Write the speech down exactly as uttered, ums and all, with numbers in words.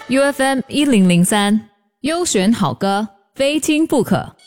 U F M 一零零三，优选好歌，非听不可。